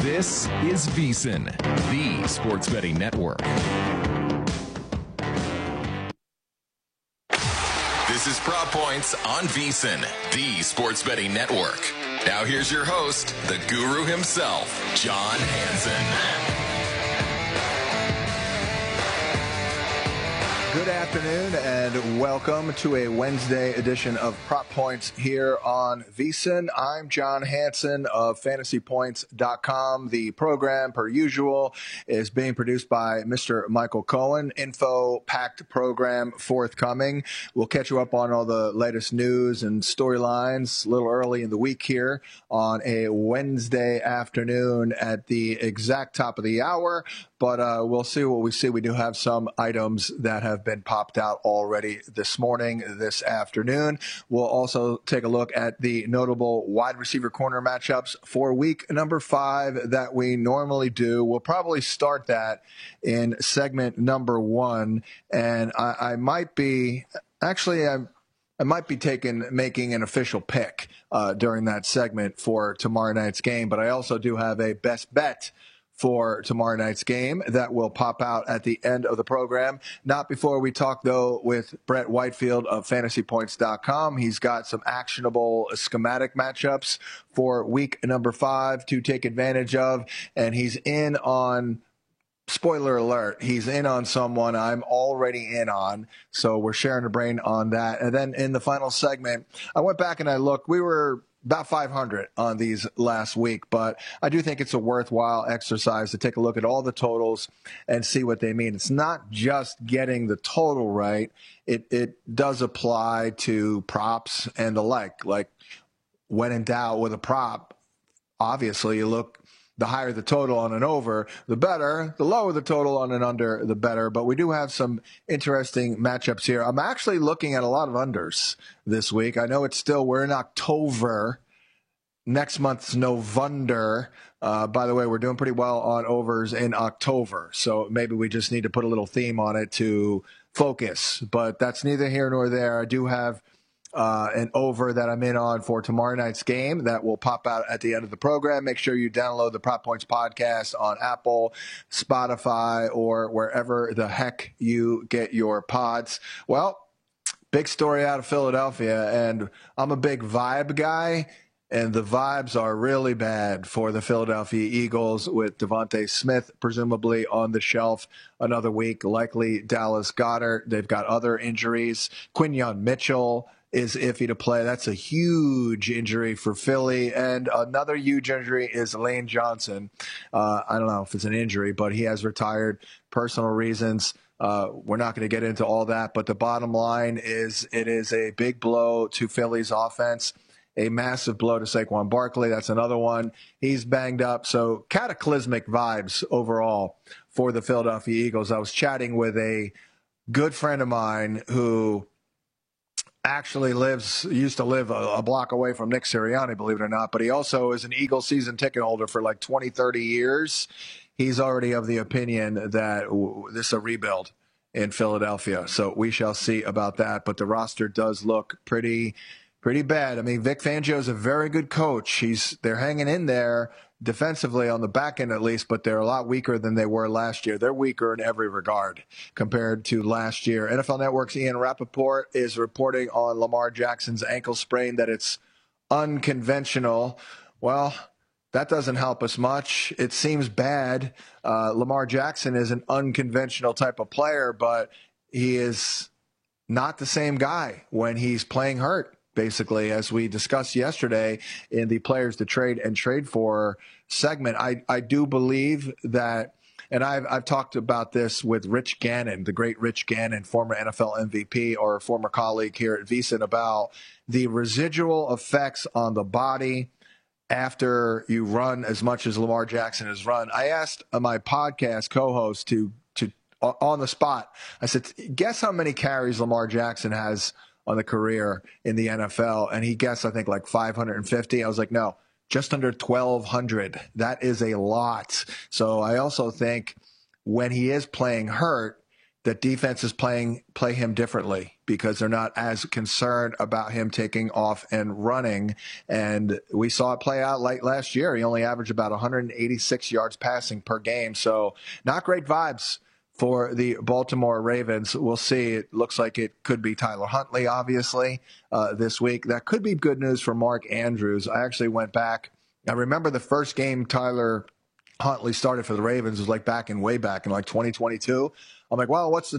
This is VSiN, the sports betting network. This is Prop Points on VSiN, the sports betting network. Now here's your host, the guru himself, John Hansen. Good afternoon and welcome to a Wednesday edition of Prop Points here on VSiN. I'm John Hansen of FantasyPoints.com. The program, per usual, is being produced by Mr. Michael Cohen. Info-packed program forthcoming. We'll catch you up on all the latest news and storylines a little early in the week here on a Wednesday afternoon at the exact top of the hour. But we'll see what we see. We do have some items that have been popped out already this morning, this afternoon. We'll also take a look at the notable wide receiver corner matchups for week number 5 that we normally do. We'll probably start that in segment number 1. And I might be making an official pick during that segment for tomorrow night's game. But I also do have a best bet for tomorrow night's game that will pop out at the end of the program. Not before we talk, though, with Brett Whitefield of FantasyPoints.com. He's got some actionable schematic matchups for week number 5 to take advantage of, and he's in on – spoiler alert, he's in on someone I'm already in on, so we're sharing a brain on that. And then in the final segment, I went back and I looked. We were – about 500 on these last week, but I do think it's a worthwhile exercise to take a look at all the totals and see what they mean. It's not just getting the total right. It does apply to props and the like. Like when in doubt with a prop, obviously you look the higher the total on an over, the better. The lower the total on an under, the better. But we do have some interesting matchups here. I'm actually looking at a lot of unders this week. I know we're in October. Next month's November. By the way, we're doing pretty well on overs in October. So maybe we just need to put a little theme on it to focus. But that's neither here nor there. I do have an over that I'm in on for tomorrow night's game that will pop out at the end of the program. Make sure you download the Prop Points podcast on Apple, Spotify, or wherever the heck you get your pods. Well, big story out of Philadelphia, and I'm a big vibe guy, and the vibes are really bad for the Philadelphia Eagles with Devontae Smith presumably on the shelf another week, likely Dallas Goedert. They've got other injuries. Quinyon Mitchell is iffy to play. That's a huge injury for Philly. And another huge injury is Lane Johnson. I don't know if it's an injury, but he has retired, personal reasons. We're not going to get into all that, but the bottom line is it is a big blow to Philly's offense, a massive blow to Saquon Barkley. That's another one. He's banged up. So cataclysmic vibes overall for the Philadelphia Eagles. I was chatting with a good friend of mine who actually used to live a block away from Nick Sirianni, believe it or not, but he also is an Eagles season ticket holder for like 20, 30 years. He's already of the opinion that this is a rebuild in Philadelphia. So we shall see about that. But the roster does look pretty bad. I mean, Vic Fangio is a very good coach. They're hanging in there defensively on the back end at least, but they're a lot weaker than they were last year. They're weaker in every regard compared to last year. NFL Network's Ian Rappaport is reporting on Lamar Jackson's ankle sprain that it's unconventional. Well, that doesn't help us much. It seems bad. Lamar Jackson is an unconventional type of player, but he is not the same guy when he's playing hurt. Basically, as we discussed yesterday in the players to trade and trade for segment, I do believe that, and I've talked about this with Rich Gannon, the great Rich Gannon, former NFL MVP or former colleague here at VSiN, about the residual effects on the body after you run as much as Lamar Jackson has run. I asked my podcast co-host to on the spot, I said, guess how many carries Lamar Jackson has on the career in the NFL, and he guessed, I think, like 550. I was like, no, just under 1,200. That is a lot. So I also think when he is playing hurt, that defenses play him differently because they're not as concerned about him taking off and running. And we saw it play out late last year. He only averaged about 186 yards passing per game. So not great vibes for the Baltimore Ravens. We'll see. It looks like it could be Tyler Huntley, obviously, this week. That could be good news for Mark Andrews. I actually went back. I remember the first game Tyler Huntley started for the Ravens was like way back in like 2022. I'm like, well, what's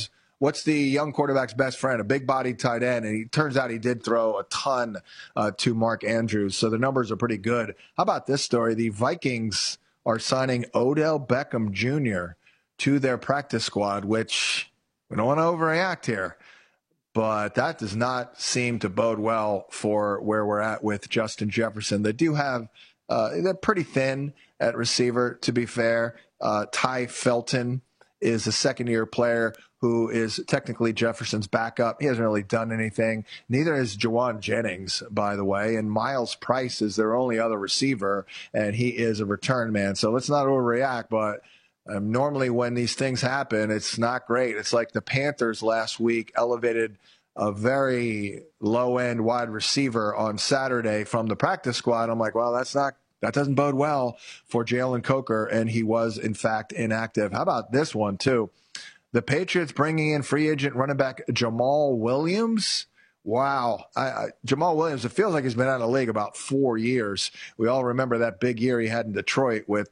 the young quarterback's best friend? A big-bodied tight end. And he turns out he did throw a ton to Mark Andrews. So the numbers are pretty good. How about this story? The Vikings are signing Odell Beckham Jr. to their practice squad, which we don't want to overreact here. But that does not seem to bode well for where we're at with Justin Jefferson. They do have they're pretty thin at receiver, to be fair. Ty Felton is a second-year player who is technically Jefferson's backup. He hasn't really done anything. Neither is Jawan Jennings, by the way. And Miles Price is their only other receiver, and he is a return man. So let's not overreact, but normally when these things happen, it's not great. It's like the Panthers last week elevated a very low-end wide receiver on Saturday from the practice squad. I'm like, well, that doesn't bode well for Jalen Coker, and he was, in fact, inactive. How about this one, too? The Patriots bringing in free agent running back Jamal Williams. Wow. Jamal Williams, it feels like he's been out of the league about 4 years. We all remember that big year he had in Detroit with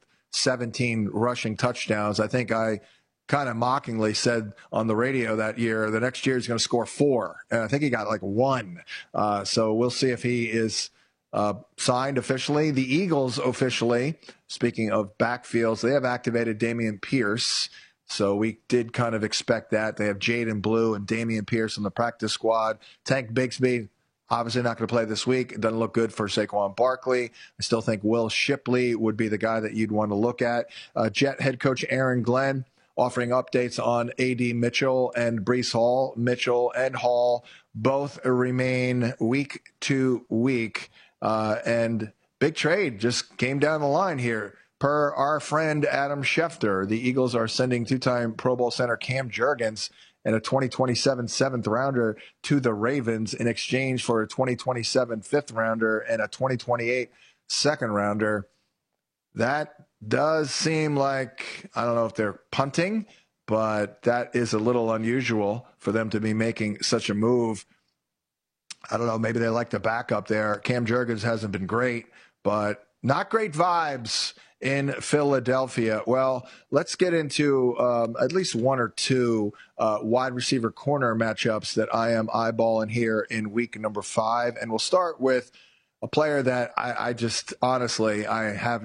17 rushing touchdowns. I think I kind of mockingly said on the radio that year, the next year he's going to score 4. And I think he got like 1. So we'll see if he is signed officially. The Eagles officially, speaking of backfields, they have activated Dameon Pierce. So we did kind of expect that. They have Jaden Blue and Dameon Pierce on the practice squad. Tank Bigsby, obviously not going to play this week. It doesn't look good for Saquon Barkley. I still think Will Shipley would be the guy that you'd want to look at. Jet head coach Aaron Glenn offering updates on A.D. Mitchell and Breece Hall. Mitchell and Hall both remain week to week. And big trade just came down the line here. Per our friend Adam Schefter, the Eagles are sending 2-time Pro Bowl center Cam Jurgens and a 2027 seventh rounder to the Ravens in exchange for a 2027 fifth rounder and a 2028 second rounder. That does seem like, I don't know if they're punting, but that is a little unusual for them to be making such a move. I don't know, maybe they like the backup there. Cam Jurgens hasn't been great, but not great vibes in Philadelphia. Well, let's get into at least one or two wide receiver corner matchups that I am eyeballing here in week number 5. And we'll start with a player that I just honestly, I have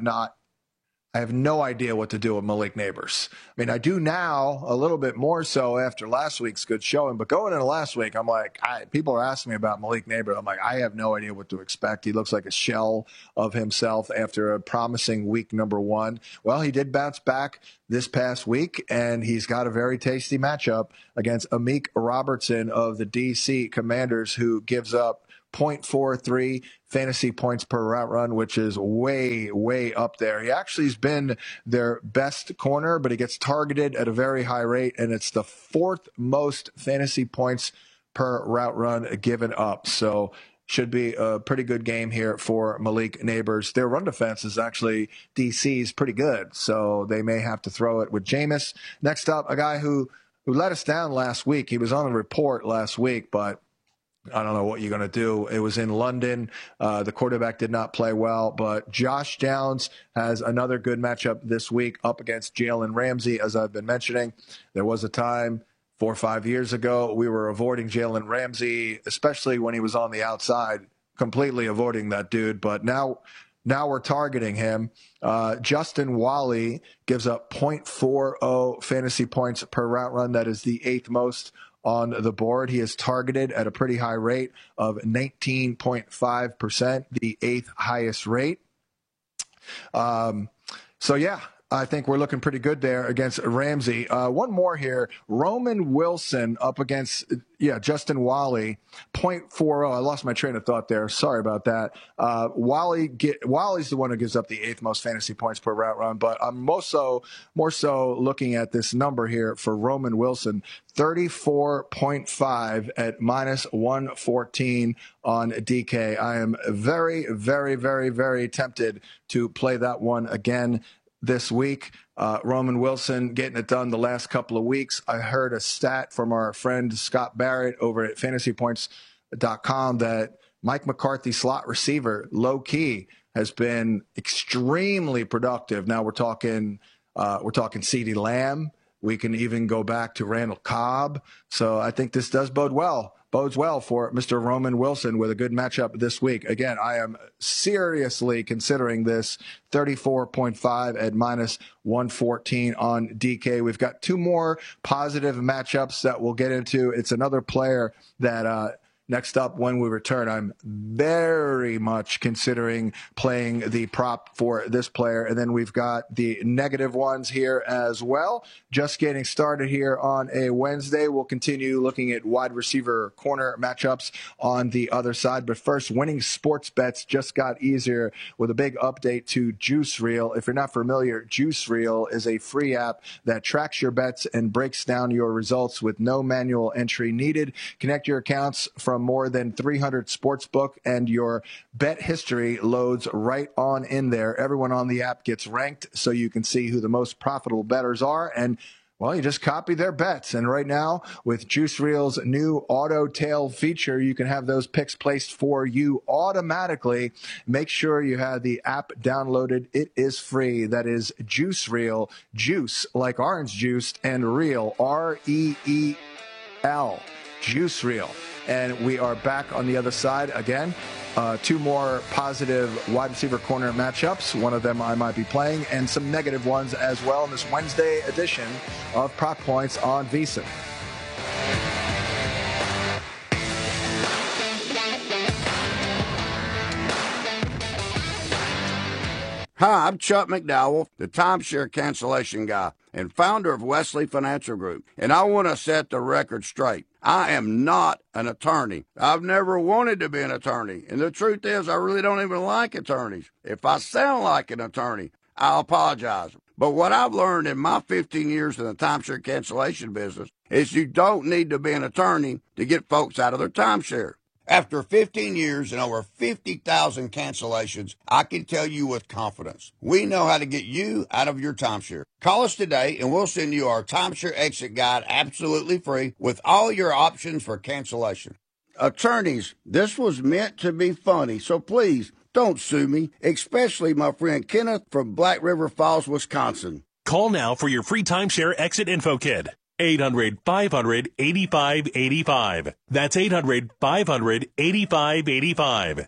no idea what to do with Malik Nabers. I mean, I do now a little bit more so after last week's good showing, but going into last week, I'm like, people are asking me about Malik Nabers. I'm like, I have no idea what to expect. He looks like a shell of himself after a promising week number 1. Well, he did bounce back this past week, and he's got a very tasty matchup against Amik Robertson of the DC Commanders, who gives up 0.43 fantasy points per route run, which is way, way up there. He actually has been their best corner, but he gets targeted at a very high rate, and it's the 4th most fantasy points per route run given up. So should be a pretty good game here for Malik Nabers. Their run defense is actually DC's pretty good, so they may have to throw it with Jameis. Next up, a guy who let us down last week. He was on the report last week, but I don't know what you're going to do. It was in London. The quarterback did not play well, but Josh Downs has another good matchup this week up against Jalen Ramsey, as I've been mentioning. There was a time 4 or 5 years ago we were avoiding Jalen Ramsey, especially when he was on the outside, completely avoiding that dude. But now we're targeting him. Justin Wally gives up 0.40 fantasy points per route run. That is the 8th most on the board. He is targeted at a pretty high rate of 19.5%, the 8th highest rate. So yeah, I think we're looking pretty good there against Ramsey. One more here. Roman Wilson up against Justin Wally, 0.40. I lost my train of thought there. Sorry about that. Wally's the one who gives up the 8th most fantasy points per route run, but I'm more so looking at this number here for Roman Wilson, 34.5 at minus 114 on DK. I am very, very, very, very tempted to play that one again this week. Roman Wilson getting it done the last couple of weeks. I heard a stat from our friend Scott Barrett over at fantasypoints.com that Mike McCarthy, slot receiver, low key, has been extremely productive. Now we're talking CeeDee Lamb. We can even go back to Randall Cobb. So I think this does bodes well for Mr. Roman Wilson with a good matchup this week. Again, I am seriously considering this 34.5 at minus 114 on DK. We've got 2 more positive matchups that we'll get into. It's another player that next up when we return, I'm very much considering playing the prop for this player. And then we've got the negative ones here as well. Just getting started here on a Wednesday. We'll continue looking at wide receiver corner matchups on the other side. But first, winning sports bets just got easier with a big update to Juice Reel. If you're not familiar, Juice Reel is a free app that tracks your bets and breaks down your results with no manual entry needed. Connect your accounts from more than 300 sportsbook, and your bet history loads right on in there. Everyone on the app gets ranked so you can see who the most profitable bettors are, and well, you just copy their bets. And right now, with Juice Reel's new auto tail feature, you can have those picks placed for you automatically. Make sure you have the app downloaded. It is free. That is Juice Reel. Juice, like orange juice, and Reel, R-E-E-L. Juice Reel. And we are back on the other side again. 2 more positive wide receiver corner matchups. One of them I might be playing, and some negative ones as well in this Wednesday edition of Prop Points on VSiN. Hi, I'm Chuck McDowell, the timeshare cancellation guy and founder of Wesley Financial Group, and I want to set the record straight. I am not an attorney. I've never wanted to be an attorney, and the truth is I really don't even like attorneys. If I sound like an attorney, I'll apologize. But what I've learned in my 15 years in the timeshare cancellation business is you don't need to be an attorney to get folks out of their timeshare. After 15 years and over 50,000 cancellations, I can tell you with confidence, we know how to get you out of your timeshare. Call us today and we'll send you our timeshare exit guide absolutely free with all your options for cancellation. Attorneys, this was meant to be funny, so please don't sue me, especially my friend Kenneth from Black River Falls, Wisconsin. Call now for your free timeshare exit info kit. 800-500-8585. That's 800-500-8585.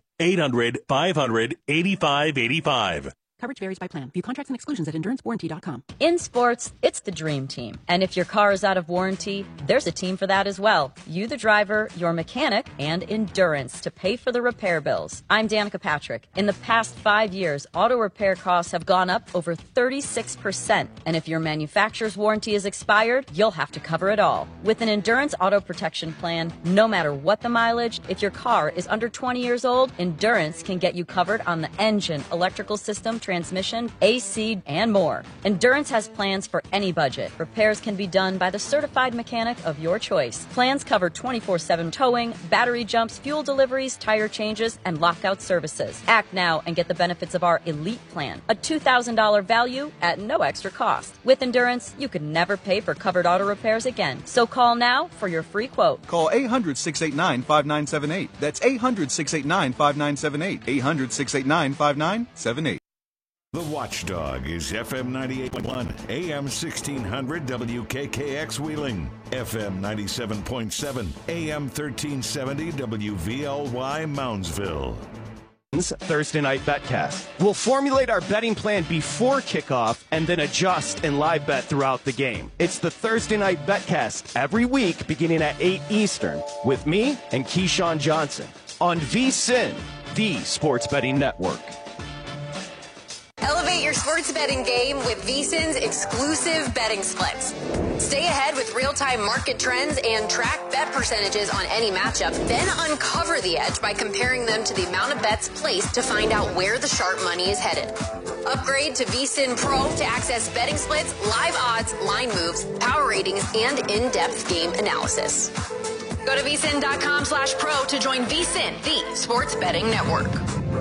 800-500-8585. Coverage varies by plan. View contracts and exclusions at endurancewarranty.com. In sports, it's the dream team. And if your car is out of warranty, there's a team for that as well. You, the driver, your mechanic, and Endurance to pay for the repair bills. I'm Danica Patrick. In the past 5 years, auto repair costs have gone up over 36%. And if your manufacturer's warranty is expired, you'll have to cover it all. With an Endurance auto protection plan, no matter what the mileage, if your car is under 20 years old, Endurance can get you covered on the engine, electrical system, transmission, AC, and more. Endurance has plans for any budget. Repairs can be done by the certified mechanic of your choice. Plans cover 24/7 towing, battery jumps, fuel deliveries, tire changes, and lockout services. Act now and get the benefits of our Elite Plan, a $2,000 value at no extra cost. With Endurance, you could never pay for covered auto repairs again. So call now for your free quote. Call 800-689-5978. That's 800-689-5978. 800-689-5978. The Watchdog is FM 98.1, AM 1600 WKKX Wheeling, FM 97.7, AM 1370 WVLY Moundsville. Thursday Night Betcast. We'll formulate our betting plan before kickoff and then adjust and live bet throughout the game. It's the Thursday Night Betcast every week beginning at 8 Eastern with me and Keyshawn Johnson on VSiN, the Sports Betting Network. Elevate your sports betting game with VSiN's exclusive betting splits. Stay ahead with real-time market trends and track bet percentages on any matchup. Then uncover the edge by comparing them to the amount of bets placed to find out where the sharp money is headed. Upgrade to VSiN Pro to access betting splits, live odds, line moves, power ratings, and in-depth game analysis. Go to vsin.com/pro to join VSiN, the sports betting network.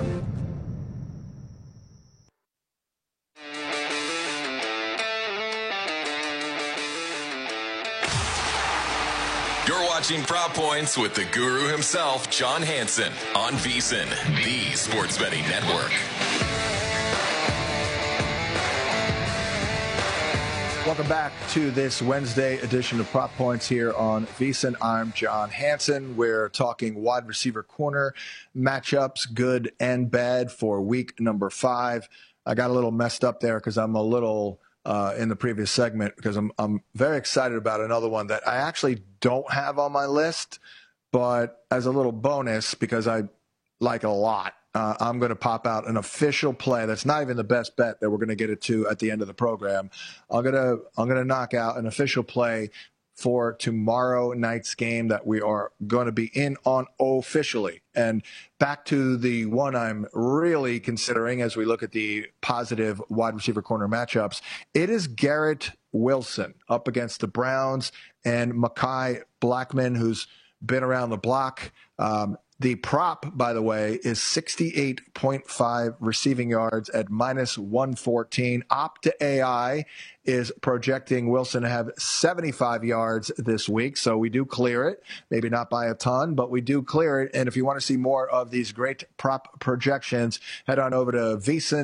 You're watching Prop Points with the guru himself, John Hansen, on VSiN, the sports betting network. Welcome back to this Wednesday edition of Prop Points here on VSiN. I'm John Hansen. We're talking wide receiver corner matchups, good and bad, for week number 5. I got a little messed up there because I'm a little in the previous segment because I'm very excited about another one that I actually don't have on my list, but as a little bonus because I like it a lot. I'm going to pop out an official play that's not even the best bet that we're going to get it to at the end of the program. I'm going to knock out an official play for tomorrow night's game that we are going to be in on officially. And back to the one I'm really considering as we look at the positive wide receiver corner matchups, it is Garrett Wilson up against the Browns and Mekhi Blackmon, who's been around the block. The prop, by the way, is 68.5 receiving yards at -114. Opta AI is projecting Wilson to have 75 yards this week, so we do clear it. Maybe not by a ton, but we do clear it. And if you want to see more of these great prop projections, head on over to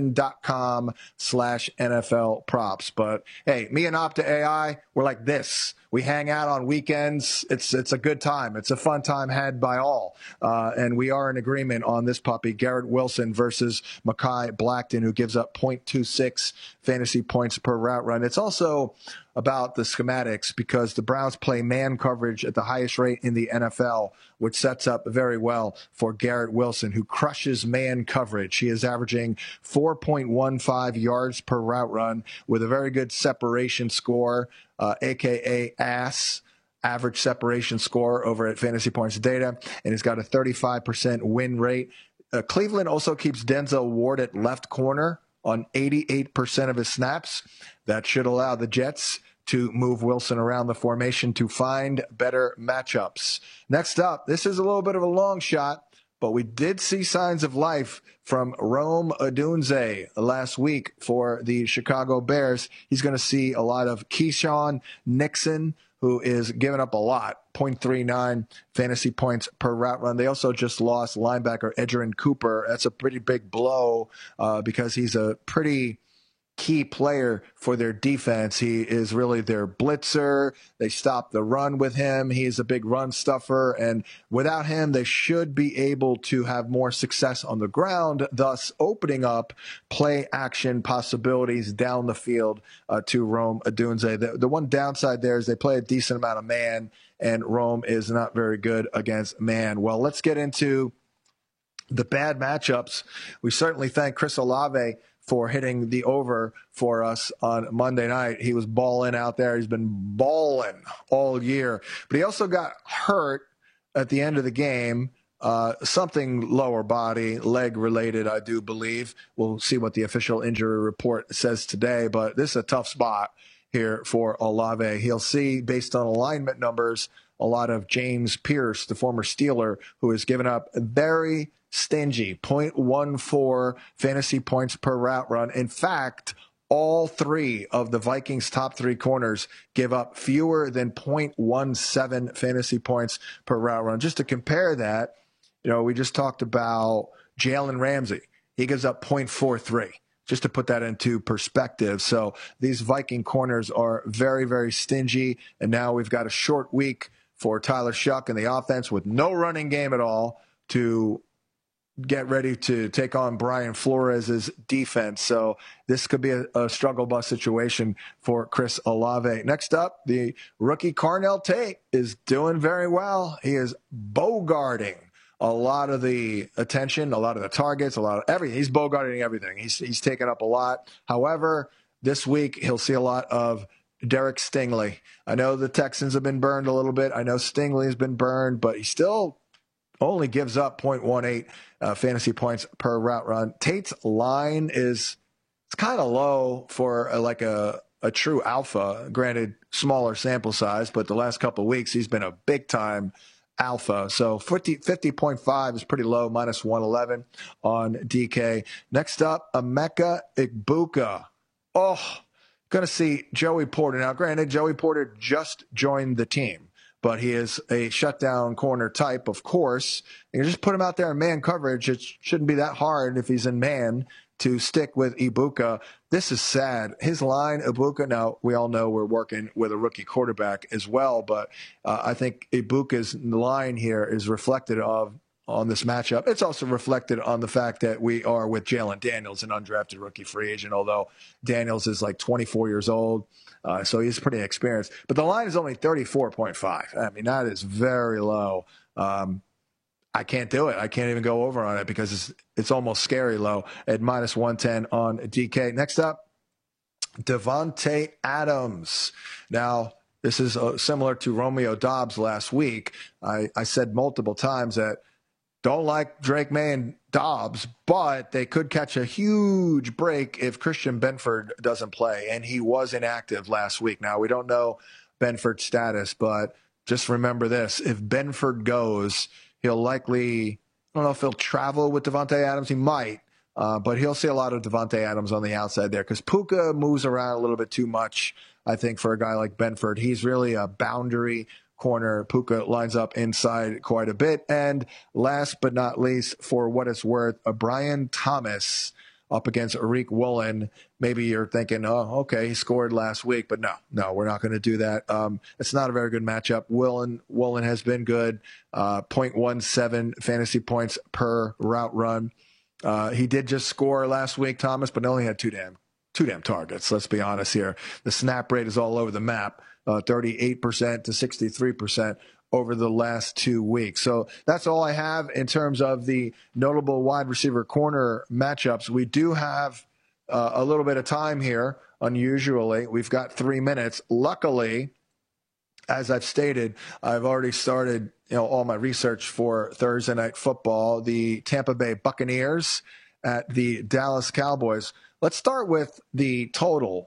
vsin.com/NFL props. But hey, me and Opta AI, we're like this. We hang out on weekends. It's a good time. It's a fun time had by all. And we are in agreement on this puppy, Garrett Wilson versus Mekhi Blackmon, who gives up 0.26 fantasy points per route run. It's also about the schematics because the Browns play man coverage at the highest rate in the NFL, which sets up very well for Garrett Wilson, who crushes man coverage. He is averaging 4.15 yards per route run with a very good separation score, a.k.a. ASS, average separation score, over at Fantasy Points Data, and he's got a 35% win rate. Cleveland also keeps Denzel Ward at left corner on 88% of his snaps. That should allow the Jets to move Wilson around the formation to find better matchups. Next up, this is a little bit of a long shot, but we did see signs of life from Rome Odunze last week for the Chicago Bears. He's going to see a lot of Keyshawn Nixon, who is giving up a lot, 0.39 fantasy points per route run. They also just lost linebacker Edgerrin Cooper. That's a pretty big blow because he's a pretty key player for their defense. He is really their blitzer. They stop the run with him. He's a big run stuffer. And without him, they should be able to have more success on the ground, thus opening up play action possibilities down the field to Rome Odunze. The one downside there is they play a decent amount of man, and Rome is not very good against man. Well, let's get into the bad matchups. We certainly thank Chris Olave for hitting the over for us on Monday night. He was balling out there. He's been balling all year. But he also got hurt at the end of the game, something lower body, leg related, I do believe. We'll see what the official injury report says today. But this is a tough spot here for Olave. He'll see, based on alignment numbers, a lot of James Pierce, the former Steeler, who has given up very stingy 0.14 fantasy points per route run. In fact, all three of the Vikings' top three corners give up fewer than 0.17 fantasy points per route run. Just to compare that, we just talked about Jalen Ramsey. He gives up 0.43. Just to put that into perspective. So these Viking corners are very, very stingy. And now we've got a short week for Tyler Shuck and the offense with no running game at all to get ready to take on Brian Flores' defense. So this could be a struggle bus situation for Chris Olave. Next up, the rookie Carnell Tate is doing very well. He is bogarting a lot of the attention, a lot of the targets, a lot of everything. He's bogarting everything. He's taken up a lot. However, this week he'll see a lot of Derek Stingley. I know the Texans have been burned a little bit. I know Stingley has been burned, but he still only gives up 0.18 fantasy points per route run. Tate's line it's kind of low for a true alpha. Granted, smaller sample size, but the last couple of weeks he's been a big-time alpha. So 50.5 is pretty low, minus 111 on DK. Next up, Emeka Egbuka. Oh, going to see Joey Porter. Now, granted, Joey Porter just joined the team, but he is a shutdown corner type, of course. You just put him out there in man coverage. It shouldn't be that hard if he's in man to stick with Egbuka. This is sad. His line, Egbuka, now we all know we're working with a rookie quarterback as well, but I think Ibuka's line here is reflected on this matchup. It's also reflected on the fact that we are with Jalen Daniels, an undrafted rookie free agent, although Daniels is like 24 years old, so he's pretty experienced. But the line is only 34.5. I mean, that is very low. I can't do it. I can't even go over on it because it's almost scary low at minus 110 on DK. Next up, Davante Adams. Now, this is similar to Romeo Doubs last week. I said multiple times that don't like Drake May and Dobbs, but they could catch a huge break if Christian Benford doesn't play, and he was inactive last week. Now, we don't know Benford's status, but just remember this. If Benford goes, he'll likely, I don't know if he'll travel with Davante Adams. He might, but he'll see a lot of Davante Adams on the outside there because Puka moves around a little bit too much, I think, for a guy like Benford. He's really a boundary corner. Puka lines up inside quite a bit. And last but not least, for what it's worth, Brian Thomas up against Arik Woolen. Maybe you're thinking, oh, okay, he scored last week, but no, we're not going to do that. It's not a very good matchup. Woolen has been good, 0.17 fantasy points per route run. He did just score last week, Thomas, but only had two damn targets. Let's be honest here. The snap rate is all over the map, 38% to 63% over the last 2 weeks. So that's all I have in terms of the notable wide receiver corner matchups. We do have a little bit of time here, unusually. We've got 3 minutes. Luckily, as I've stated, I've already started all my research for Thursday Night Football, the Tampa Bay Buccaneers at the Dallas Cowboys. Let's start with the total,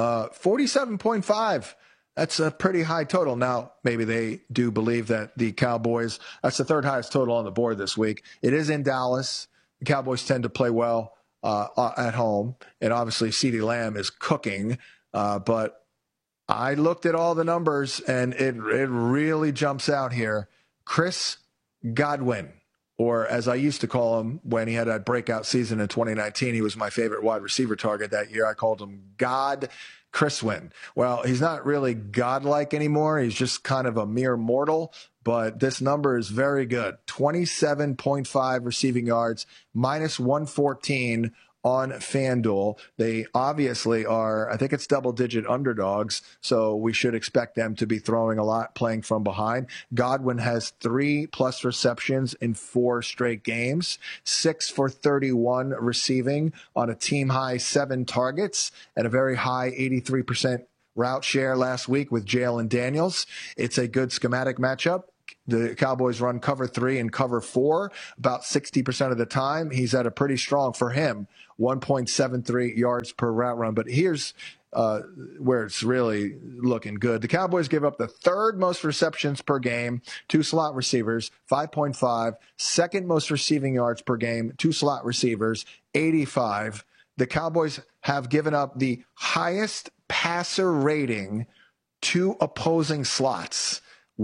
47.5. That's a pretty high total. Now, maybe they do believe that the Cowboys, that's the third highest total on the board this week. It is in Dallas. The Cowboys tend to play well at home. And obviously, CeeDee Lamb is cooking. But I looked at all the numbers, and it really jumps out here. Chris Godwin, or as I used to call him when he had that breakout season in 2019, he was my favorite wide receiver target that year. I called him God Chriswin. Well, he's not really godlike anymore. He's just kind of a mere mortal, but this number is very good. 27.5 receiving yards, minus 114 on FanDuel. They obviously are, I think it's double-digit underdogs, so we should expect them to be throwing a lot, playing from behind. Godwin has 3+ receptions in 4 straight games, 6 for 31 receiving on a team-high 7 targets, and a very high 83% route share last week with Jalen Daniels. It's a good schematic matchup. The Cowboys run cover 3 and cover 4 about 60% of the time. He's at a pretty strong, for him, 1.73 yards per route run. But here's where it's really looking good. The Cowboys give up the 3rd most receptions per game, 2 slot receivers, 5.5. 2nd most receiving yards per game, 2 slot receivers, 85. The Cowboys have given up the highest passer rating to opposing slots,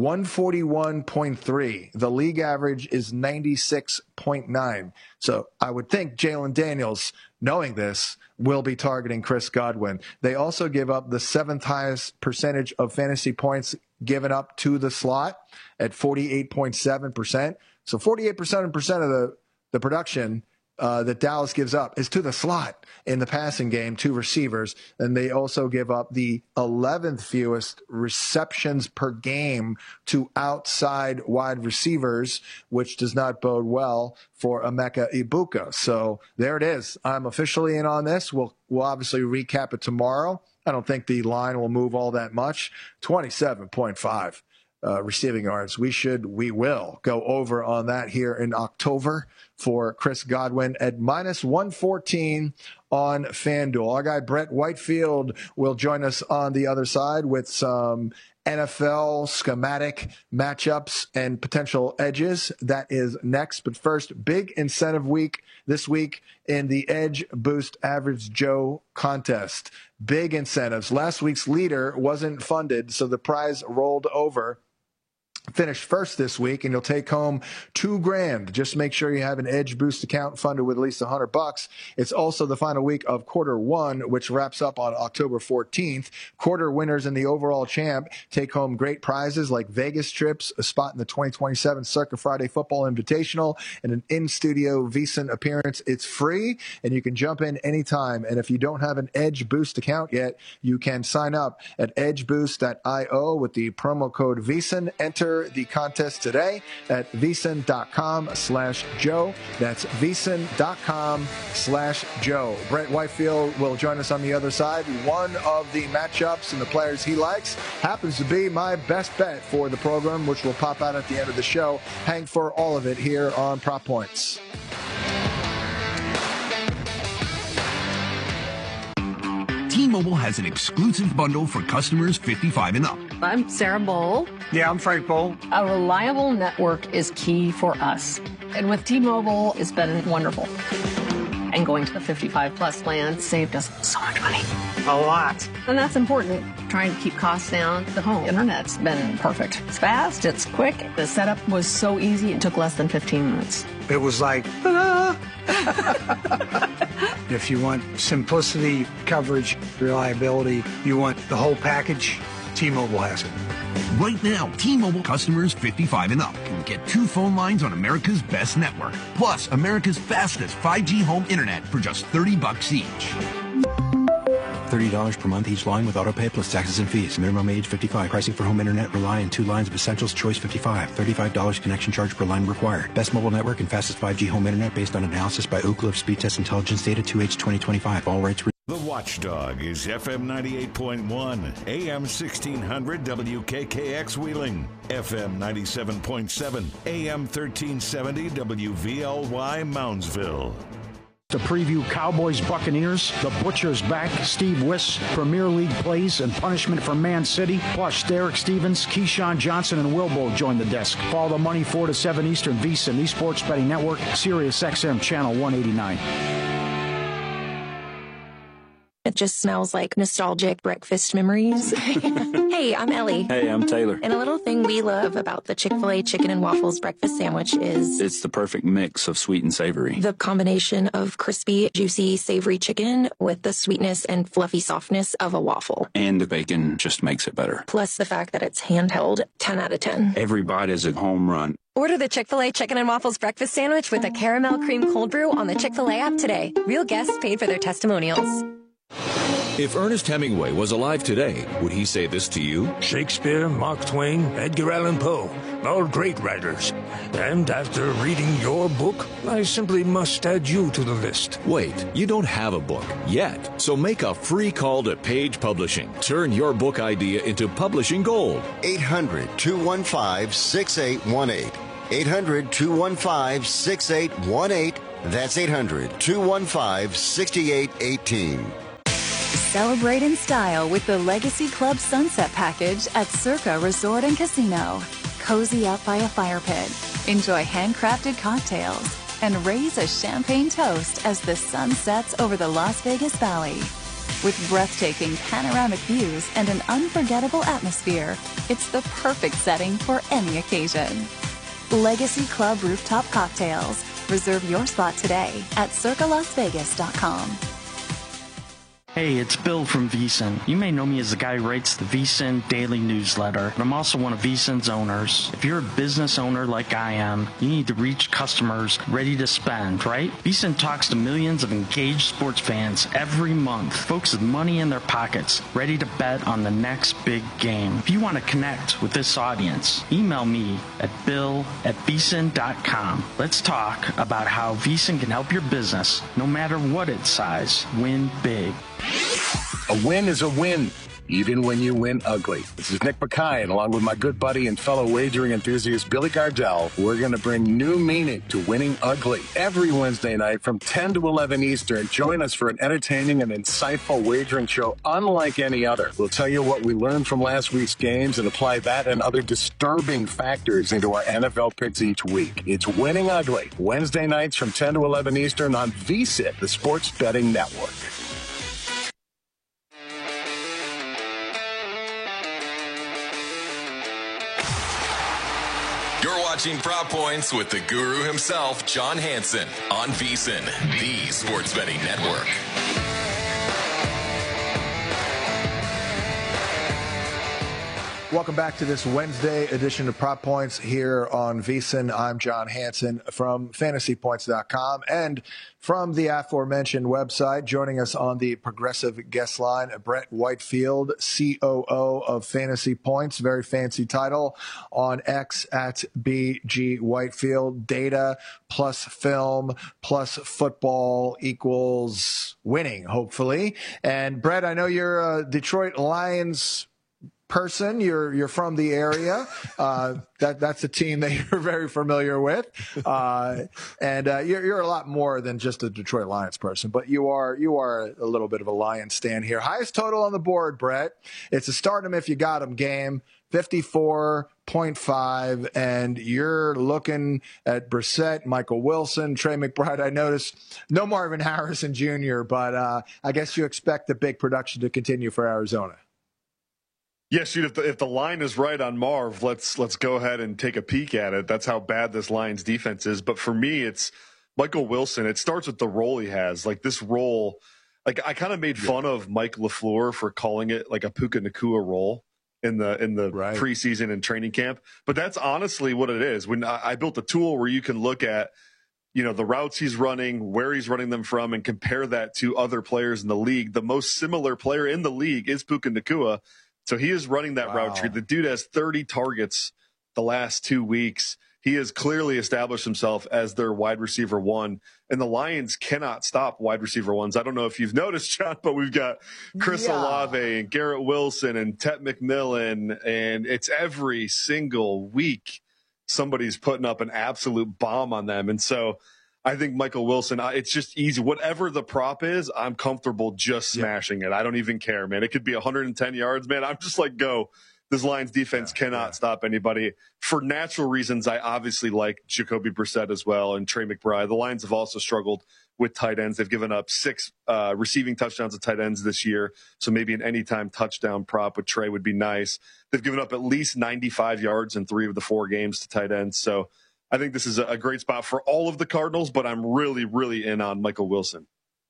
141.3. The league average is 96.9. So I would think Jalen Daniels, knowing this, will be targeting Chris Godwin. They also give up the 7th highest percentage of fantasy points given up to the slot at 48.7%. So 48% of the production that Dallas gives up is to the slot in the passing game, 2 receivers. And they also give up the 11th fewest receptions per game to outside wide receivers, which does not bode well for Emeka Egbuka. So there it is. I'm officially in on this. We'll obviously recap it tomorrow. I don't think the line will move all that much. 27.5. Receiving yards. We will go over on that here in October for Chris Godwin at -114 on FanDuel. Our guy Brett Whitefield will join us on the other side with some NFL schematic matchups and potential edges. That is next. But first, big incentive week this week in the Edge Boost Average Joe contest. Big incentives. Last week's leader wasn't funded, so the prize rolled over. Finish first this week, and you'll take home $2,000. Just make sure you have an Edge Boost account funded with at least $100. It's also the final week of quarter 1, which wraps up on October 14th. Quarter winners in the overall champ take home great prizes like Vegas trips, a spot in the 2027 Circa Friday Football Invitational, and an in-studio VSiN appearance. It's free, and you can jump in anytime. And if you don't have an Edge Boost account yet, you can sign up at edgeboost.io with the promo code VSiN. Enter the contest today at vsin.com/Joe. That's vsin.com/Joe. Brett Whitefield will join us on the other side. One of the matchups and the players he likes happens to be my best bet for the program, which will pop out at the end of the show. Hang for all of it here on Prop Points. T-Mobile has an exclusive bundle for customers 55 and up. I'm Sarah Bowl. Yeah, I'm Frank Bowl. A reliable network is key for us. And with T-Mobile, it's been wonderful. And going to the 55-plus plan saved us so much money. A lot. And that's important. Trying to keep costs down. The home internet's been perfect. It's fast, it's quick. The setup was so easy, it took less than 15 minutes. It was like, If you want simplicity, coverage, reliability, you want the whole package, T-Mobile has it. Right now, T-Mobile customers 55 and up can get 2 phone lines on America's best network, plus America's fastest 5G home internet for just $30 each. $30 per month each line with autopay plus taxes and fees. Minimum age 55. Pricing for home internet rely on 2 lines of essentials. Choice 55. $35 connection charge per line required. Best mobile network and fastest 5G home internet based on analysis by Ookla of Speed Test Intelligence data 2H 2025. All rights. The Watchdog is FM 98.1, AM 1600 WKKX Wheeling, FM 97.7, AM 1370 WVLY Moundsville. To preview Cowboys Buccaneers, The Butcher's back, Steve Wiss, Premier League plays and punishment for Man City, plus Derek Stevens, Keyshawn Johnson, and Wilbo join the desk. Follow the money 4 to 7 Eastern, VSiN, the Sports Betting Network, Sirius XM Channel 189. It just smells like nostalgic breakfast memories. Hey, I'm Ellie. Hey, I'm Taylor. And a little thing we love about the Chick-fil-A Chicken and Waffles breakfast sandwich is... it's the perfect mix of sweet and savory. The combination of crispy, juicy, savory chicken with the sweetness and fluffy softness of a waffle. And the bacon just makes it better. Plus the fact that it's handheld, 10 out of 10. Every bite is a home run. Order the Chick-fil-A Chicken and Waffles breakfast sandwich with a caramel cream cold brew on the Chick-fil-A app today. Real guests paid for their testimonials. If Ernest Hemingway was alive today, would he say this to you? Shakespeare, Mark Twain, Edgar Allan Poe, all great writers. And after reading your book, I simply must add you to the list. Wait, you don't have a book yet. So make a free call to Page Publishing. Turn your book idea into publishing gold. 800-215-6818. 800-215-6818. That's 800-215-6818. Celebrate in style with the Legacy Club Sunset Package at Circa Resort and Casino. Cozy up by a fire pit, enjoy handcrafted cocktails, and raise a champagne toast as the sun sets over the Las Vegas Valley. With breathtaking panoramic views and an unforgettable atmosphere, it's the perfect setting for any occasion. Legacy Club Rooftop Cocktails. Reserve your spot today at circalasvegas.com. Hey, it's Bill from VSiN. You may know me as the guy who writes the VSiN Daily Newsletter, but I'm also one of VSiN's owners. If you're a business owner like I am, you need to reach customers ready to spend, right? VSiN talks to millions of engaged sports fans every month, folks with money in their pockets, ready to bet on the next big game. If you want to connect with this audience, email me at bill@vsin.com. Let's talk about how VSiN can help your business, no matter what its size, win big. A win is a win, even when you win ugly. This is Nick Mackay, and along with my good buddy and fellow wagering enthusiast Billy Gardell, we're going to bring new meaning to winning ugly. Every Wednesday night from 10 to 11 Eastern, join us for an entertaining and insightful wagering show unlike any other. We'll tell you what we learned from last week's games and apply that and other disturbing factors into our NFL picks each week. It's Winning Ugly, Wednesday nights from 10 to 11 Eastern on VSiN, the Sports Betting Network. Watching Prop Points with the guru himself, John Hansen, on VSiN, the Sports Betting Network. Welcome back to this Wednesday edition of Prop Points here on VSiN. I'm John Hansen from fantasypoints.com and from the aforementioned website. Joining us on the progressive guest line, Brett Whitefield, COO of Fantasy Points. Very fancy title on X at BG Whitefield. Data plus film plus football equals winning, hopefully. And Brett, I know you're a Detroit Lions person. You're from the area. That's a team that you're very familiar with, and you're a lot more than just a Detroit Lions person. But you are a little bit of a Lions stan here. Highest total on the board, Brett. It's a start 'em if you got 'em game. 54.5, and you're looking at Brissett, Michael Wilson, Trey McBride. I noticed no Marvin Harrison Jr., but I guess you expect the big production to continue for Arizona. Yeah, shoot, if the line is right on Marv, let's go ahead and take a peek at it. That's how bad this Lions defense is. But for me, it's Michael Wilson. It starts with the role he has. Like this role, like I kind of made fun of Mike LaFleur for calling it like a Puka Nacua role in the preseason and training camp. But that's honestly what it is. When I built a tool where you can look at, the routes he's running, where he's running them from, and compare that to other players in the league. The most similar player in the league is Puka Nacua. So he is running that route tree. The dude has 30 targets the last 2 weeks. He has clearly established himself as their wide receiver one, and the Lions cannot stop wide receiver ones. I don't know if you've noticed, John, but we've got Chris Olave and Garrett Wilson and Tet McMillan, and it's every single week somebody's putting up an absolute bomb on them. And so I think Michael Wilson, it's just easy. Whatever the prop is, I'm comfortable just smashing it. I don't even care, man. It could be 110 yards, man. I'm just like, go. This Lions defense cannot stop anybody. For natural reasons, I obviously like Jacoby Brissett as well and Trey McBride. The Lions have also struggled with tight ends. They've given up 6 receiving touchdowns to tight ends this year, so maybe an anytime touchdown prop with Trey would be nice. They've given up at least 95 yards in 3 of the 4 games to tight ends, so I think this is a great spot for all of the Cardinals, but I'm really, really in on Michael Wilson.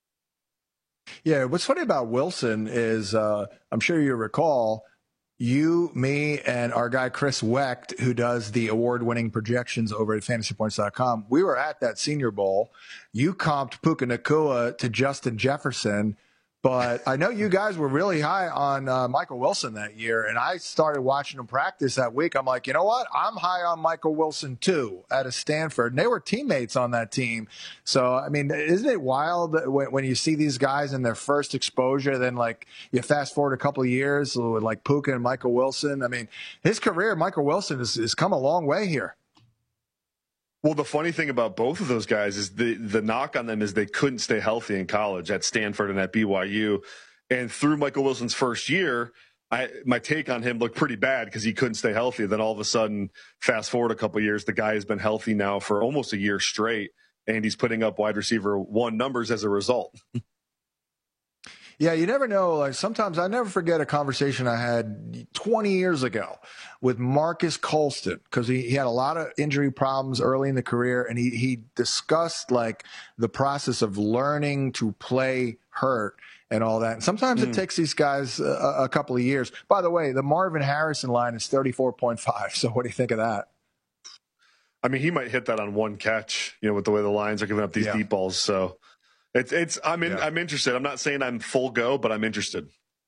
Yeah, what's funny about Wilson is I'm sure you recall you, me, and our guy Chris Wecht, who does the award-winning projections over at fantasypoints.com, we were at that Senior Bowl. You comped Puka Nacua to Justin Jefferson. But I know you guys were really high on Michael Wilson that year, and I started watching him practice that week. I'm like, you know what? I'm high on Michael Wilson, too, out of Stanford. And they were teammates on that team. So, I mean, isn't it wild when you see these guys in their first exposure, then, like, you fast forward a couple of years with, like, Puka and Michael Wilson? I mean, his career, Michael Wilson, has come a long way here. Well, the funny thing about both of those guys is the knock on them is they couldn't stay healthy in college at Stanford and at BYU. And through Michael Wilson's first year, my take on him looked pretty bad because he couldn't stay healthy. Then all of a sudden, fast forward a couple of years, the guy has been healthy now for almost a year straight, and he's putting up wide receiver one numbers as a result. Yeah, you never know. Like sometimes I never forget a conversation I had 20 years ago with Marcus Colston because he had a lot of injury problems early in the career, and he discussed like the process of learning to play hurt. and all that. And sometimes it takes these guys a couple of years. By the way, the Marvin Harrison line is 34.5. So what do you think of that? I mean, he might hit that on one catch, with the way the Lions are giving up these deep balls. So I'm interested. I'm not saying I'm full go, but I'm interested.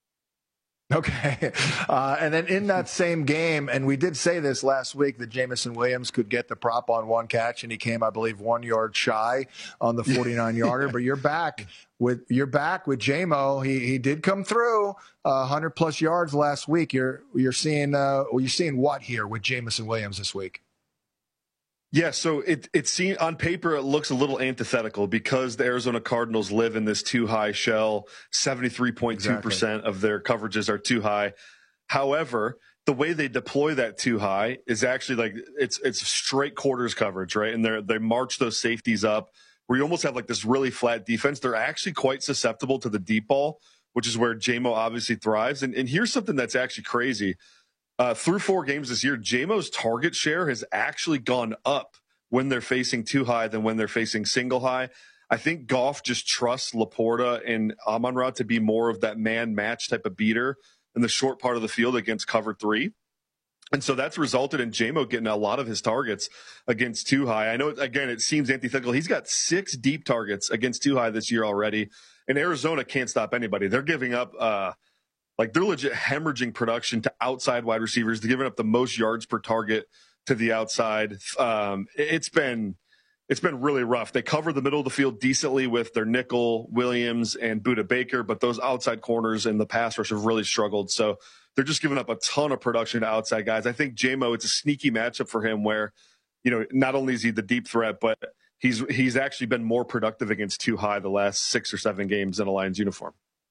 Okay. And then in that same game, and we did say this last week, that Jameson Williams could get the prop on one catch, and he came, I believe, 1 yard shy on the 49-yarder. But you're back with J-Mo. He did come through 100+ yards last week. You're seeing what here with Jameson Williams this week? Yeah, so it seems on paper it looks a little antithetical because the Arizona Cardinals live in this too high shell. 73.2% of their coverages are too high. However, the way they deploy that too high is actually like it's straight quarters coverage, right? And they march those safeties up where you almost have like this really flat defense. They're actually quite susceptible to the deep ball, which is where J-Mo obviously thrives. And here's something that's actually crazy. Through 4 games this year, J-Mo's target share has actually gone up when they're facing too high than when they're facing single high. I think Goff just trusts Laporta and Amon-Ra to be more of that man match type of beater in the short part of the field against cover 3. And so that's resulted in J-Mo getting a lot of his targets against too high. I know, again, it seems antithetical. He's got 6 deep targets against too high this year already. And Arizona can't stop anybody. They're giving up they're legit hemorrhaging production to outside wide receivers. They're giving up the most yards per target to the outside. It's been really rough. They cover the middle of the field decently with their nickel, Williams, and Budda Baker, but those outside corners in the pass rush have really struggled. So they're just giving up a ton of production to outside guys. I think J-Mo, it's a sneaky matchup for him where, not only is he the deep threat, but he's actually been more productive against too high the last 6 or 7 games in a Lions uniform.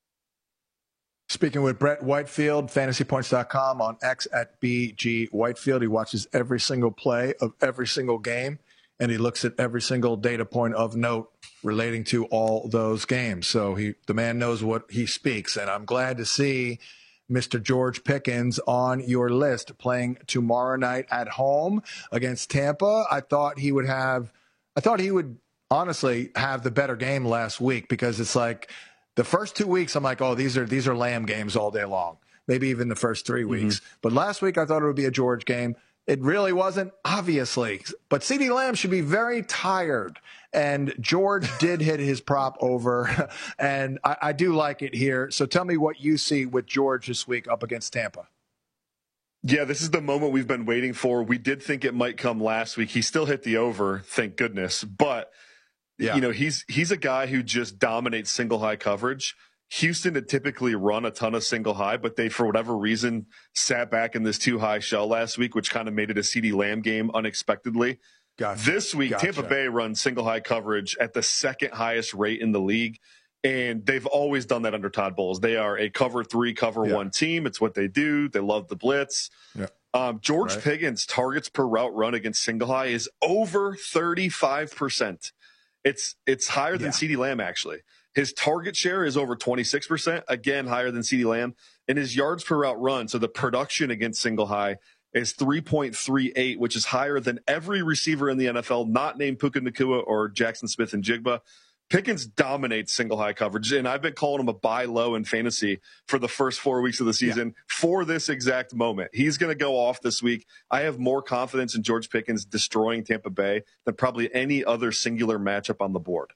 Speaking with Brett Whitefield, fantasypoints.com, on X at BG Whitefield. He watches every single play of every single game, and he looks at every single data point of note relating to all those games. So the man knows what he speaks, and I'm glad to see Mr. George Pickens on your list playing tomorrow night at home against Tampa. I thought he would honestly have the better game last week, because it's like – the first 2 weeks, I'm like, oh, these are Lamb games all day long. Maybe even the first 3 weeks. But last week, I thought it would be a George game. It really wasn't, obviously. But CeeDee Lamb should be very tired. And George did hit his prop over. And I do like it here. So tell me what you see with George this week up against Tampa. Yeah, this is the moment we've been waiting for. We did think it might come last week. He still hit the over, thank goodness. But he's a guy who just dominates single high coverage. Houston had typically run a ton of single high, but they, for whatever reason, sat back in this too high shell last week, which kind of made it a CeeDee Lamb game unexpectedly. This week, Tampa Bay runs single high coverage at the 2nd highest rate in the league. And they've always done that under Todd Bowles. They are a cover 3, cover 1 team. It's what they do. They love the blitz. George Pickens' targets per route run against single high is over 35%. It's higher than CeeDee Lamb, actually. His target share is over 26%, again, higher than CeeDee Lamb. And his yards per route run, so the production against single high, is 3.38, which is higher than every receiver in the NFL, not named Puka Nacua or Jackson Smith and Jigba. Pickens dominates single high coverage, and I've been calling him a buy low in fantasy for the first 4 weeks of the season for this exact moment. He's going to go off this week. I have more confidence in George Pickens destroying Tampa Bay than probably any other singular matchup on the board.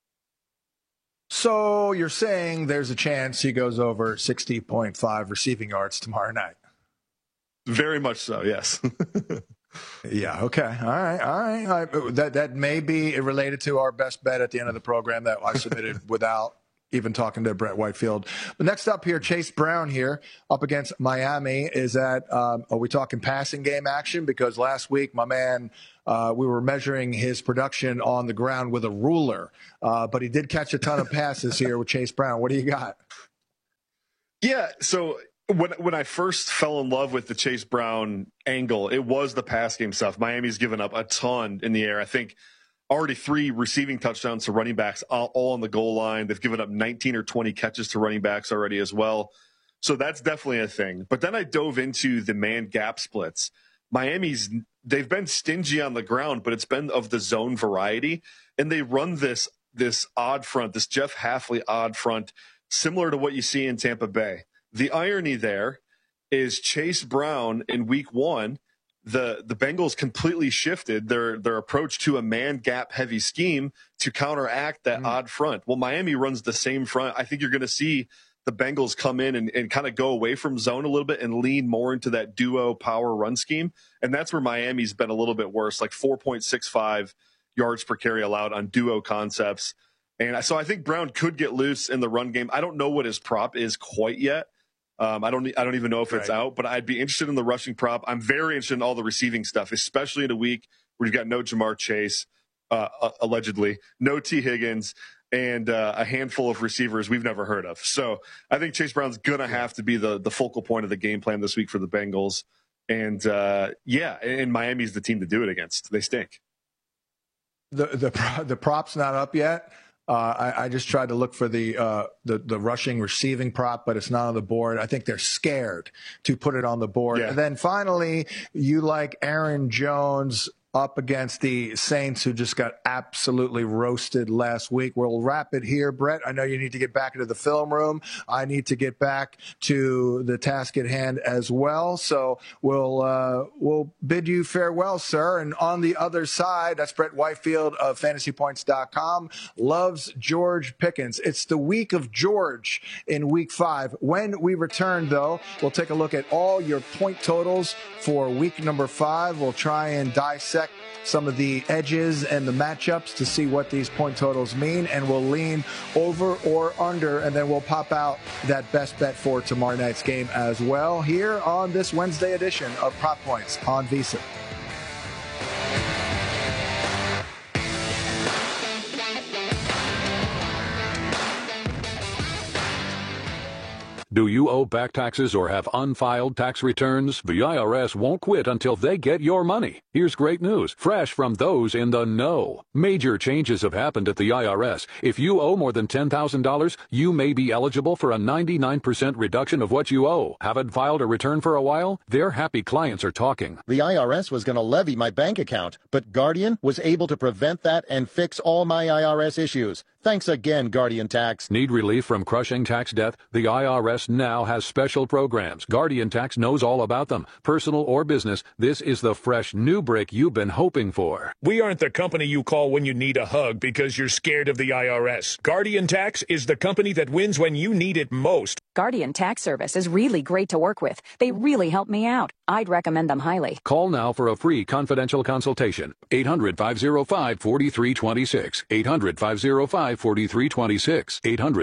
So you're saying there's a chance he goes over 60.5 receiving yards tomorrow night? Very much so, yes. Yeah. Okay. All right. That may be related to our best bet at the end of the program that I submitted without even talking to Brett Whitefield. But next up here, Chase Brown here up against Miami. Is that are we talking passing game action? Because last week, my man, we were measuring his production on the ground with a ruler, but he did catch a ton of passes here with Chase Brown. What do you got? Yeah. So when I first fell in love with the Chase Brown angle, it was the pass game stuff. Miami's given up a ton in the air. I think already 3 receiving touchdowns to running backs all on the goal line. They've given up 19 or 20 catches to running backs already as well. So that's definitely a thing. But then I dove into the man gap splits. They've been stingy on the ground, but it's been of the zone variety. And they run this odd front, this Jeff Hafley odd front similar to what you see in Tampa Bay. The irony there is Chase Brown in week 1, the Bengals completely shifted their approach to a man gap heavy scheme to counteract that odd front. Well, Miami runs the same front. I think you're going to see the Bengals come in and kind of go away from zone a little bit and lean more into that duo power run scheme. And that's where Miami's been a little bit worse, like 4.65 yards per carry allowed on duo concepts. And so I think Brown could get loose in the run game. I don't know what his prop is quite yet. I don't even know if it's out, but I'd be interested in the rushing prop. I'm very interested in all the receiving stuff, especially in a week where you've got no Jamar Chase, allegedly, no T. Higgins, and a handful of receivers we've never heard of. So I think Chase Brown's going to have to be the focal point of the game plan this week for the Bengals. And and Miami's the team to do it against. They stink. The prop's not up yet. I just tried to look for the rushing receiving prop, but it's not on the board. I think they're scared to put it on the board. Yeah. And then finally, you like Aaron Jones up against the Saints, who just got absolutely roasted last week. We'll wrap it here. Brett, I know you need to get back into the film room. I need to get back to the task at hand as well. So we'll bid you farewell, sir. And on the other side, that's Brett Whitefield of FantasyPoints.com. Loves George Pickens. It's the week of George in week 5. When we return, though, we'll take a look at all your point totals for week number 5. We'll try and dissect some of the edges and the matchups to see what these point totals mean, and we'll lean over or under, and then we'll pop out that best bet for tomorrow night's game as well here on this Wednesday edition of Prop Points on VSiN. Do you owe back taxes or have unfiled tax returns? The IRS won't quit until they get your money. Here's great news, fresh from those in the know. Major changes have happened at the IRS. If you owe more than $10,000, you may be eligible for a 99% reduction of what you owe. Haven't filed a return for a while? Their happy clients are talking. The IRS was going to levy my bank account, but Guardian was able to prevent that and fix all my IRS issues. Thanks again, Guardian Tax. Need relief from crushing tax debt? The IRS now has special programs. Guardian Tax knows all about them. Personal or business, this is the fresh new break you've been hoping for. We aren't the company you call when you need a hug because you're scared of the IRS. Guardian Tax is the company that wins when you need it most. Guardian Tax Service is really great to work with. They really help me out. I'd recommend them highly. Call now for a free confidential consultation. 800-505-4326. 800-505-4326.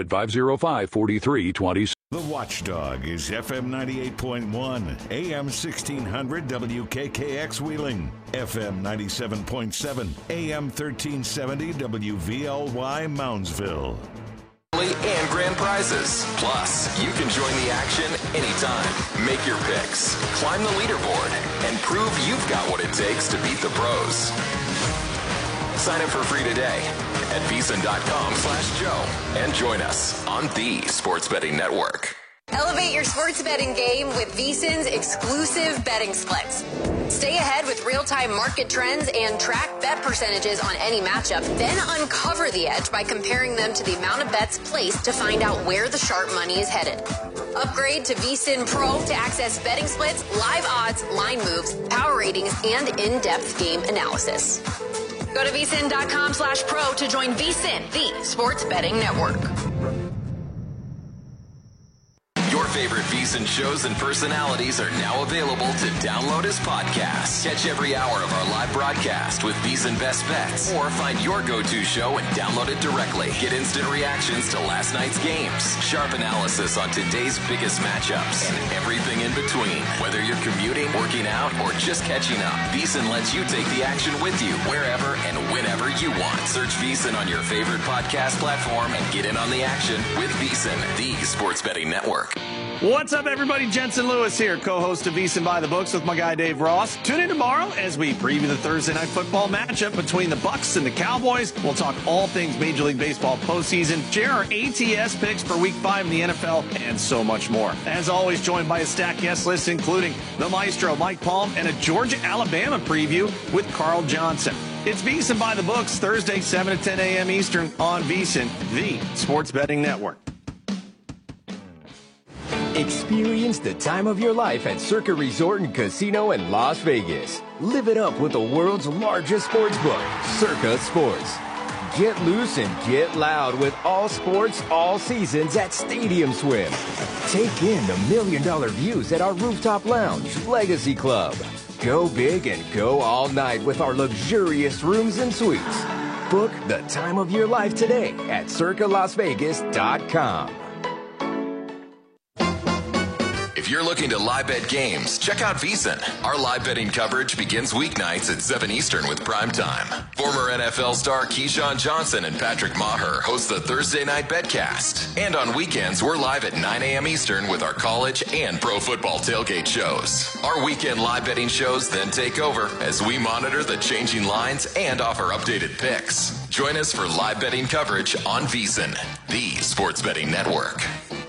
800-505-4326. The Watchdog is FM 98.1, AM 1600 WKKX Wheeling, FM 97.7, AM 1370 WVLY Moundsville. And grand prizes. Plus, you can join the action anytime. Make your picks, climb the leaderboard, and prove you've got what it takes to beat the pros. Sign up for free today at VSiN.com/Joe and join us on the Sports Betting Network. Elevate your sports betting game with VSiN's exclusive betting splits. Stay ahead with real-time market trends and track bet percentages on any matchup, then uncover the edge by comparing them to the amount of bets placed to find out where the sharp money is headed. Upgrade to VSiN Pro to access betting splits, live odds, line moves, power ratings, and in-depth game analysis. Go to VSiN.com/pro to join VSiN, the sports betting network. Your favorite VSiN shows and personalities are now available to download as podcasts. Catch every hour of our live broadcast with VSiN Best Bets, or find your go-to show and download it directly. Get instant reactions to last night's games, sharp analysis on today's biggest matchups, and everything in between. Whether you're commuting, working out, or just catching up, VSiN lets you take the action with you wherever and whenever you want. Search VSiN on your favorite podcast platform and get in on the action with VSiN, the sports betting network. What's up, everybody? Jensen Lewis here, co-host of VSiN by the Books with my guy Dave Ross. Tune in tomorrow as we preview the Thursday night football matchup between the Bucs and the Cowboys. We'll talk all things Major League Baseball postseason, share our ATS picks for Week 5 in the NFL, and so much more. As always, joined by a stacked guest list, including the Maestro Mike Palm and a Georgia-Alabama preview with Carl Johnson. It's VSiN by the Books, Thursday, 7 to 10 a.m. Eastern on VSiN, the sports betting network. Experience the time of your life at Circa Resort and Casino in Las Vegas. Live it up with the world's largest sports book, Circa Sports. Get loose and get loud with all sports, all seasons at Stadium Swim. Take in the $1 million views at our rooftop lounge, Legacy Club. Go big and go all night with our luxurious rooms and suites. Book the time of your life today at circalasvegas.com. If you're looking to live bet games, check out VSiN. Our live betting coverage begins weeknights at 7 Eastern with Primetime. Former NFL star Keyshawn Johnson and Patrick Maher host the Thursday Night Betcast. And on weekends, we're live at 9 a.m. Eastern with our college and pro football tailgate shows. Our weekend live betting shows then take over as we monitor the changing lines and offer updated picks. Join us for live betting coverage on VSiN, the sports betting network.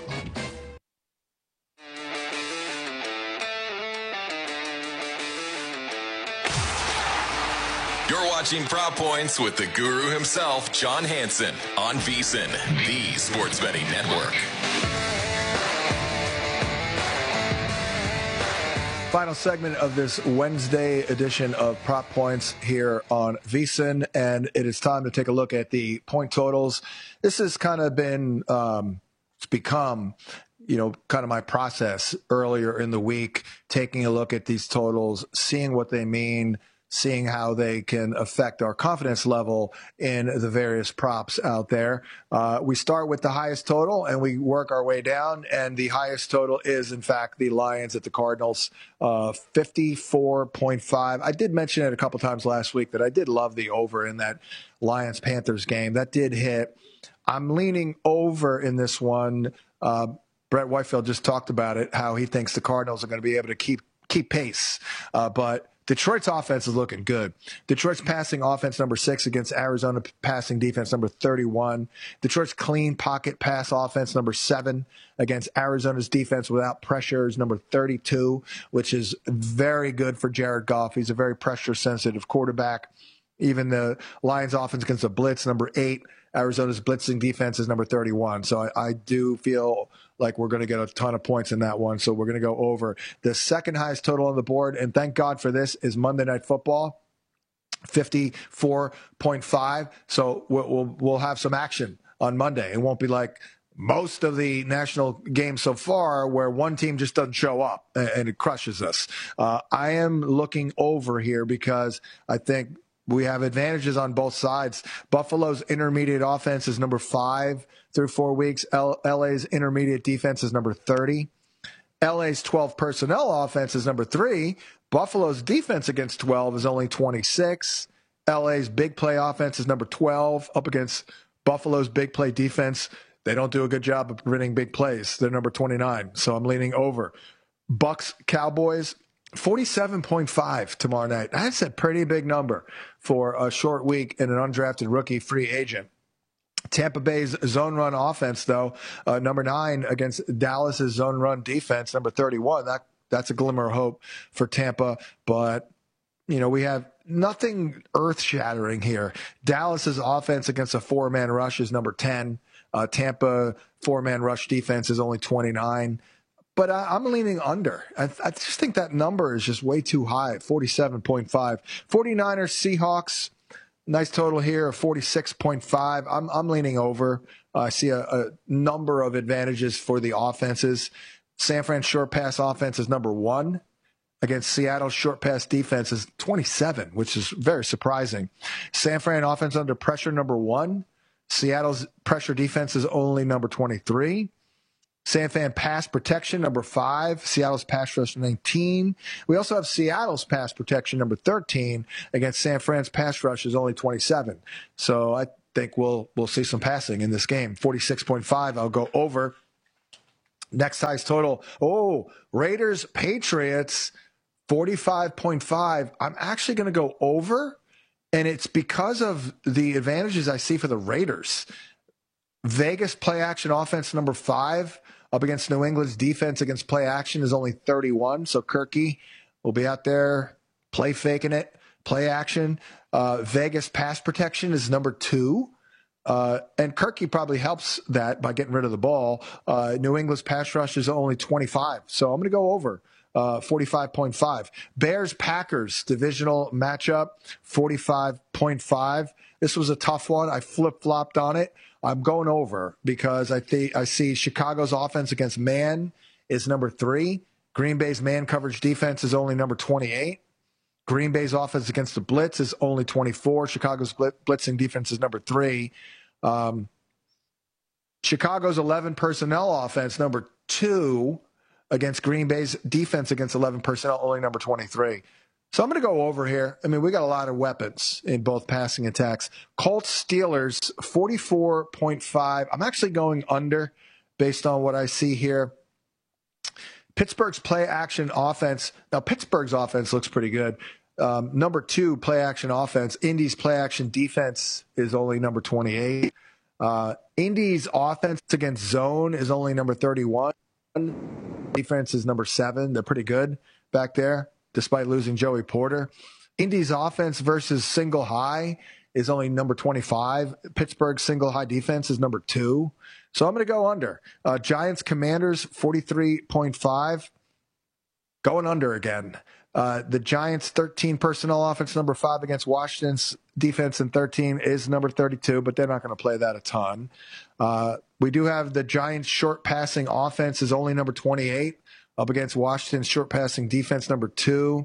You're watching Prop Points with the guru himself, John Hansen, on VSiN, the sports betting network. Final segment of this Wednesday edition of Prop Points here on VSiN, and it is time to take a look at the point totals. This has kind of been, it's become, kind of my process earlier in the week, taking a look at these totals, seeing what they mean, seeing how they can affect our confidence level in the various props out there. We start with the highest total and we work our way down. And the highest total is, in fact, the Lions at the Cardinals, 54.5. I did mention it a couple times last week that I did love the over in that Lions-Panthers game. That did hit. I'm leaning over in this one. Brett Whitefield just talked about it, how he thinks the Cardinals are going to be able to keep pace. But Detroit's offense is looking good. Detroit's passing offense number 6 against Arizona passing defense number 31. Detroit's clean pocket pass offense number 7 against Arizona's defense without pressure is number 32, which is very good for Jared Goff. He's a very pressure-sensitive quarterback. Even the Lions offense against the blitz, number 8. Arizona's blitzing defense is number 31. So I do feel like we're going to get a ton of points in that one. So we're going to go over. The second highest total on the board, and thank God for this, is Monday Night Football, 54.5. So we'll have some action on Monday. It won't be like most of the national games so far where one team just doesn't show up and it crushes us. I am looking over here because I think we have advantages on both sides. Buffalo's intermediate offense is number 5 through 4 weeks. LA's intermediate defense is number 30. LA's 12 personnel offense is number 3. Buffalo's defense against 12 is only 26. LA's big play offense is number 12 up against Buffalo's big play defense. They don't do a good job of preventing big plays. They're number 29. So I'm leaning over. Bucks, Cowboys, 47.5 tomorrow night. That's a pretty big number for a short week and an undrafted rookie free agent. Tampa Bay's zone run offense, though, number 9 against Dallas's zone run defense, number 31. That's a glimmer of hope for Tampa. But, we have nothing earth-shattering here. Dallas's offense against a 4-man rush is number 10. Tampa 4-man rush defense is only 29. But I'm leaning under. I just think that number is just way too high at 47.5. 49ers, Seahawks, nice total here of 46.5. I'm leaning over. I see a number of advantages for the offenses. San Fran short pass offense is number 1 against Seattle's short pass defense is 27, which is very surprising. San Fran offense under pressure, number 1. Seattle's pressure defense is only number 23. San Fran pass protection, number 5. Seattle's pass rush, 19. We also have Seattle's pass protection, number 13, against San Fran's pass rush is only 27. So I think we'll see some passing in this game. 46.5, I'll go over. Next highest total, Raiders, Patriots, 45.5. I'm actually going to go over, and it's because of the advantages I see for the Raiders. Vegas play action offense number 5 up against New England's defense against play action is only 31. So Kirky will be out there play faking it, play action. Vegas pass protection is number 2 And Kirky probably helps that by getting rid of the ball. New England's pass rush is only 25. So I'm going to go over 45.5. Bears-Packers divisional matchup, 45.5. This was a tough one. I flip-flopped on it. I'm going over because I see Chicago's offense against man is number 3. Green Bay's man coverage defense is only number 28. Green Bay's offense against the blitz is only 24. Chicago's blitzing defense is number 3. Chicago's 11 personnel offense, number 2, against Green Bay's defense against 11 personnel, only number 23. So I'm going to go over here. I mean, we got a lot of weapons in both passing attacks. Colts Steelers, 44.5. I'm actually going under based on what I see here. Pittsburgh's play action offense. Now, Pittsburgh's offense looks pretty good. Number 2, play action offense. Indy's play action defense is only number 28. Indy's offense against zone is only number 31. Defense is number 7. They're pretty good back there, despite losing Joey Porter. Indy's offense versus single high is only number 25. Pittsburgh's single high defense is number 2. So I'm going to go under. Giants Commanders, 43.5. Going under again. The Giants 13 personnel offense, number 5 against Washington's defense in 13 is number 32, but they're not going to play that a ton. We do have the Giants short passing offense is only number 28 up against Washington's short passing defense, number 2.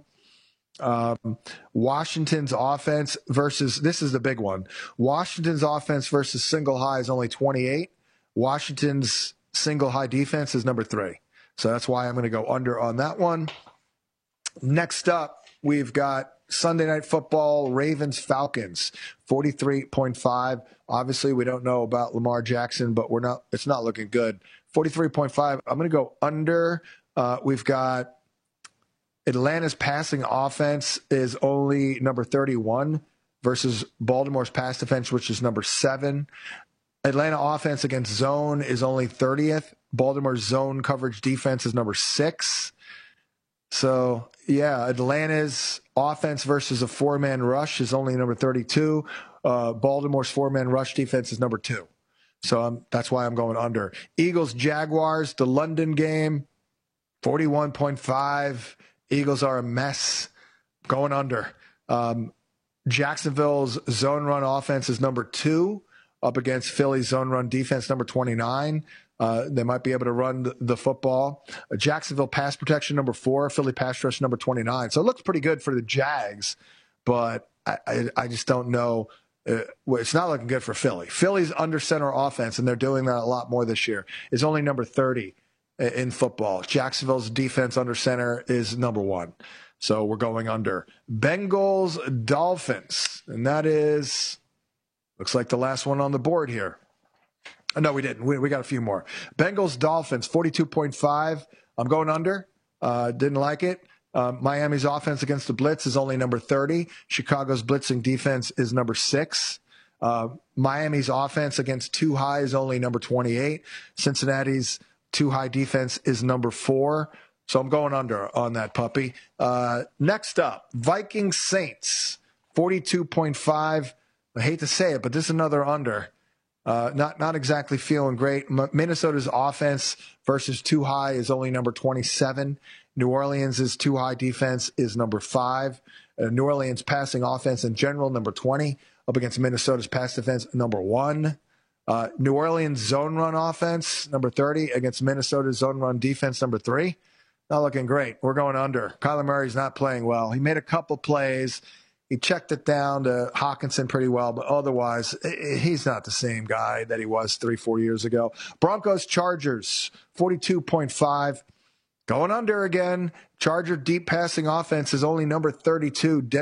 Washington's offense versus, this is the big one. Washington's offense versus single high is only 28. Washington's single high defense is number 3. So that's why I'm going to go under on that one. Next up, we've got Sunday Night Football, Ravens-Falcons, 43.5. Obviously, we don't know about Lamar Jackson, but it's not looking good. 43.5. I'm going to go under. We've got Atlanta's passing offense is only number 31 versus Baltimore's pass defense, which is number 7. Atlanta offense against zone is only 30th. Baltimore's zone coverage defense is number 6. So, yeah, Atlanta's offense versus a 4-man rush is only number 32. Baltimore's 4-man rush defense is number 2. So that's why I'm going under. Eagles-Jaguars, the London game, 41.5. Eagles are a mess. Going under. Jacksonville's zone run offense is number 2 up against Philly's zone run defense, number 29. They might be able to run the football. Jacksonville pass protection, number 4. Philly pass rush, number 29. So it looks pretty good for the Jags, but I just don't know. It's not looking good for Philly. Philly's under center offense, and they're doing that a lot more this year, is only number 30 in football. Jacksonville's defense under center is number 1. So we're going under. Bengals, Dolphins, and that is, looks like the last one on the board here. No, we didn't. We got a few more. Bengals, Dolphins, 42.5. I'm going under. Didn't like it. Miami's offense against the blitz is only number 30. Chicago's blitzing defense is number 6. Miami's offense against too high is only number 28. Cincinnati's too high defense is number 4. So I'm going under on that puppy. Next up, Vikings Saints, 42.5. I hate to say it, but this is another under. Not exactly feeling great. Minnesota's offense versus too high is only number 27. New Orleans' too high defense is number 5. New Orleans passing offense in general, number 20, up against Minnesota's pass defense, number 1. New Orleans zone run offense, number 30, against Minnesota's zone run defense, number 3. Not looking great. We're going under. Kyler Murray's not playing well. He made a couple plays. He checked it down to Hawkinson pretty well, but otherwise, he's not the same guy that he was 3-4 years ago. Broncos, Chargers, 42.5. Going under again. Charger deep passing offense is only number 32.